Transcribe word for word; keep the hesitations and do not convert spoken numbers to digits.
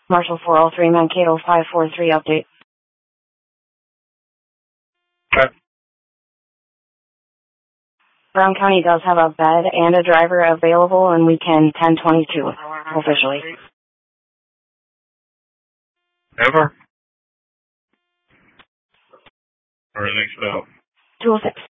Marshall four oh three, Mankato five four three, update. Okay. Brown County does have a bed and a driver available, and we can ten twenty-two officially. Ever? Or at least about? two oh six.